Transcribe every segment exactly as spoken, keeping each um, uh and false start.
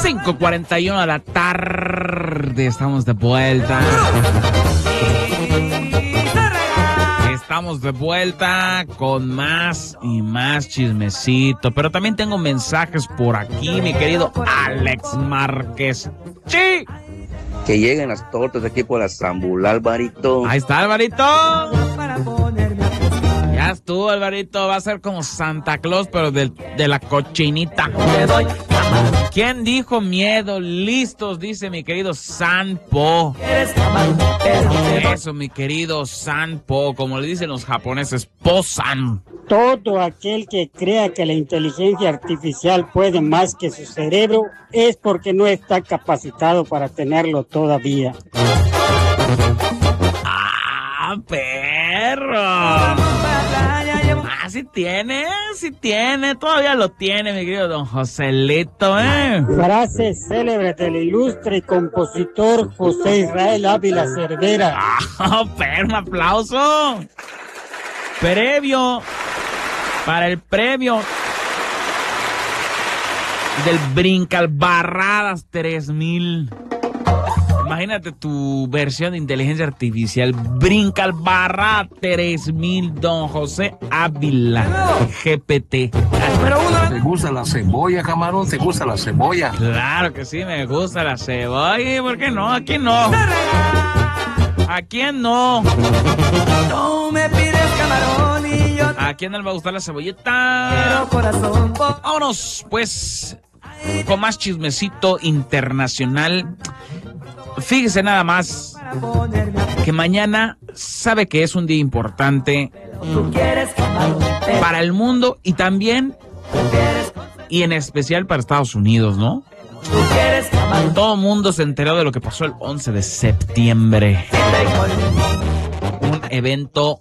cinco cuarenta y uno de la tarde, estamos de vuelta. Estamos de vuelta con más y más chismecito, pero también tengo mensajes por aquí, mi querido Alex Márquez. ¡Sí! Que lleguen las tortas aquí por la Zambula, Alvarito. Ahí está, Alvarito. Ya estuvo, Alvarito. Va a ser como Santa Claus, pero de, de la cochinita. ¿Quién dijo miedo? Listos, dice mi querido Sanpo. Eso, mi querido Sanpo, como le dicen los japoneses, Posan. Todo aquel que crea que la inteligencia artificial puede más que su cerebro es porque no está capacitado para tenerlo todavía. ¡Ah, perro! Ah, sí tiene, sí tiene, todavía lo tiene, mi querido don Joselito, ¿eh? Frase célebre del ilustre compositor José Israel Ávila Cervera. ¡Ah, perro, un aplauso! Previo, para el premio del Brincalbarradas tres mil. Imagínate tu versión de inteligencia artificial, Brincalbarradas tres mil, don José Ávila, G P T. ¿Te gusta la cebolla, camarón? ¿Te gusta la cebolla? Claro que sí, me gusta la cebolla. ¿Por qué no? ¿A quién no? ¿A quién no? No me pides camarón y yo... ¿A quién no le va a gustar la cebollita? Quiero corazón. Vámonos, pues, con más chismecito internacional. Fíjese nada más que mañana sabe que es un día importante para el mundo y también y en especial para Estados Unidos, ¿no? Todo el mundo se enteró de lo que pasó el once de septiembre. Un evento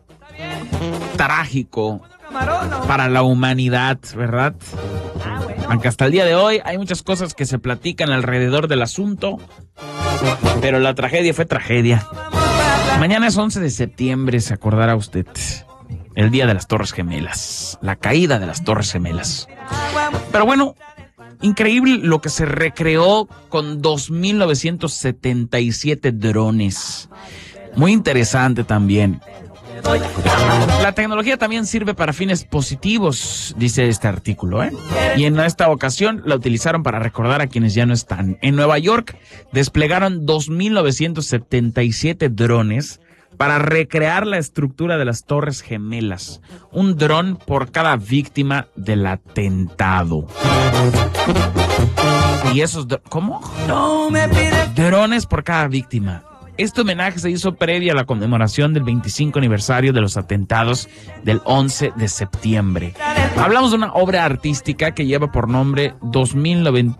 trágico para la humanidad, ¿verdad? Aunque hasta el día de hoy hay muchas cosas que se platican alrededor del asunto, pero la tragedia fue tragedia. Mañana es once de septiembre, se acordará usted. El día de las Torres Gemelas, la caída de las Torres Gemelas. Pero bueno, increíble lo que se recreó con dos mil novecientos setenta y siete drones. Muy interesante también. La tecnología también sirve para fines positivos, dice este artículo, ¿eh? Y en esta ocasión la utilizaron para recordar a quienes ya no están. En Nueva York desplegaron dos mil novecientos setenta y siete drones para recrear la estructura de las Torres Gemelas. Un dron por cada víctima del atentado. Y esos... ¿Cómo? No me pides... Drones por cada víctima. Este homenaje se hizo previa a la conmemoración del veinticinco aniversario de los atentados del once de septiembre. Hablamos de una obra artística que lleva por nombre dos mil noventa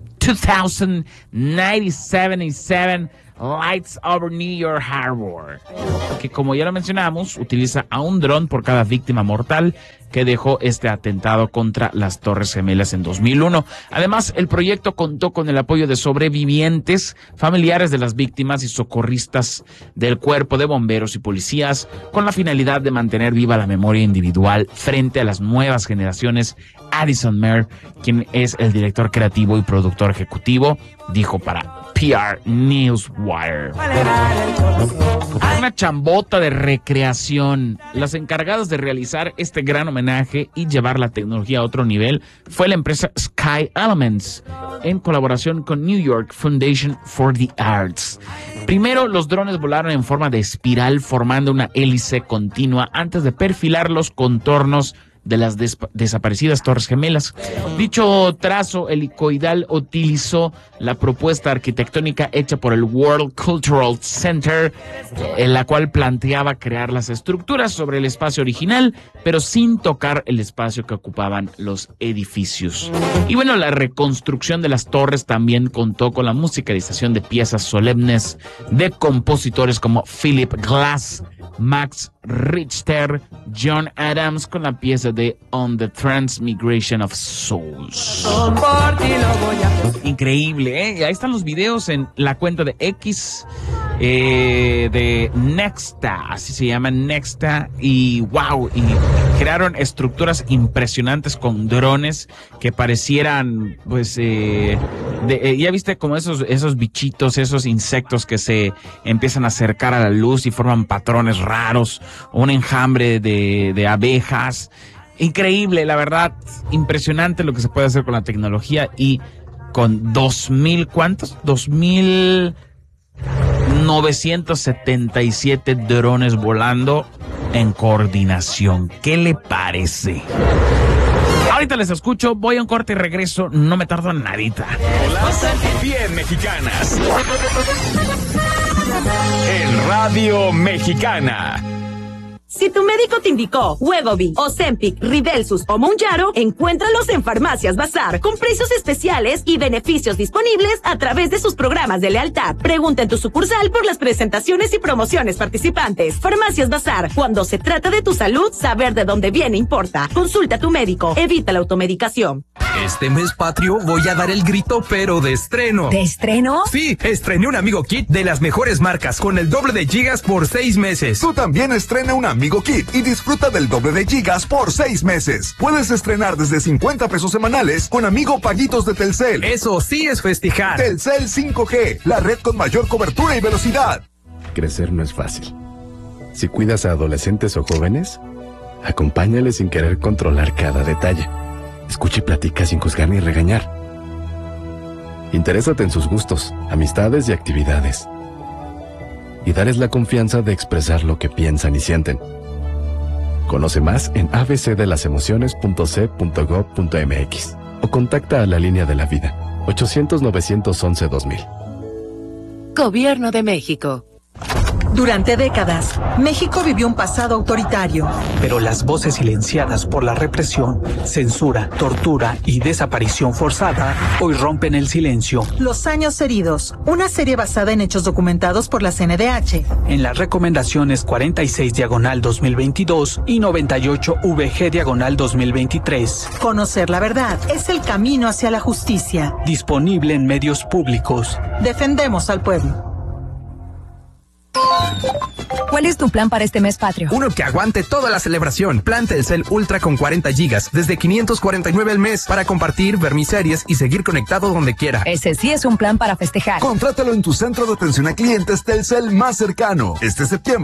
y siete Lights Over New York Harbor, que como ya lo mencionamos, utiliza a un dron por cada víctima mortal que dejó este atentado contra las Torres Gemelas en dos mil uno. Además, el proyecto contó con el apoyo de sobrevivientes, familiares de las víctimas y socorristas del cuerpo de bomberos y policías, con la finalidad de mantener viva la memoria individual frente a las nuevas generaciones. Addison Mayer, quien es el director creativo y productor ejecutivo, dijo para P R Newswire: una chambota de recreación. Los encargados de realizar este gran homenaje y llevar la tecnología a otro nivel fue la empresa Sky Elements, en colaboración con New York Foundation for the Arts. Primero, los drones volaron en forma de espiral formando una hélice continua antes de perfilar los contornos de las des- desaparecidas Torres Gemelas. Dicho trazo helicoidal utilizó la propuesta arquitectónica hecha por el World Cultural Center, en la cual planteaba crear las estructuras sobre el espacio original, pero sin tocar el espacio que ocupaban los edificios. Y bueno, la reconstrucción de las torres también contó con la musicalización de piezas solemnes de compositores como Philip Glass, Max Richter, John Adams, con la pieza de On the Transmigration of Souls. Increíble, ¿eh? Ahí están los videos en la cuenta de X, eh, de Nexta, así se llama Nexta, y wow, y crearon estructuras impresionantes con drones que parecieran, pues, eh, de, eh, ya viste como esos, esos bichitos, esos insectos que se empiezan a acercar a la luz y forman patrones raros, un enjambre de, de abejas. Increíble, la verdad, impresionante lo que se puede hacer con la tecnología y con dos mil, ¿cuántos? Dos mil novecientos setenta y siete drones volando en coordinación. ¿Qué le parece? Ahorita les escucho, voy a un corte y regreso, no me tardo en nadita. Las bien mexicanas. En Radio Mexicana. Si tu médico te indicó Wegovy, Ozempic, Rybelsus o Mounjaro, encuéntralos en Farmacias Bazar, con precios especiales y beneficios disponibles a través de sus programas de lealtad. Pregunta en tu sucursal por las presentaciones y promociones participantes. Farmacias Bazar, cuando se trata de tu salud, saber de dónde viene importa. Consulta a tu médico, evita la automedicación. Este mes patrio voy a dar el grito, pero de estreno. ¿De estreno? Sí, estrené un Amigo Kit de las mejores marcas, con el doble de gigas por seis meses. Tú también estrena un Amigo Kit y disfruta del doble de gigas por seis meses. Puedes estrenar desde cincuenta pesos semanales con Amigo Paguitos de Telcel. Eso sí es festejar. Telcel cinco G, la red con mayor cobertura y velocidad. Crecer no es fácil. Si cuidas a adolescentes o jóvenes, acompáñales sin querer controlar cada detalle. Escucha y platica sin juzgar ni regañar. Interésate en sus gustos, amistades y actividades. Y darles la confianza de expresar lo que piensan y sienten. Conoce más en a b c de las emociones punto c punto gob punto m x o contacta a la línea de la vida ochocientos, novecientos once, dos mil. Gobierno de México. Durante décadas, México vivió un pasado autoritario. Pero las voces silenciadas por la represión, censura, tortura y desaparición forzada hoy rompen el silencio. Los años heridos, una serie basada en hechos documentados por la C N D H. En las recomendaciones cuarenta y seis diagonal dos mil veintidós y noventa y ocho V G diagonal dos mil veintitrés. Conocer la verdad es el camino hacia la justicia. Disponible en medios públicos. Defendemos al pueblo. ¿Cuál es tu plan para este mes patrio? Uno que aguante toda la celebración. Plan Telcel Ultra con cuarenta gigas, desde quinientos cuarenta y nueve al mes, para compartir, ver mis series y seguir conectado donde quiera. Ese sí es un plan para festejar. Contrátalo en tu centro de atención a clientes Telcel más cercano. Este septiembre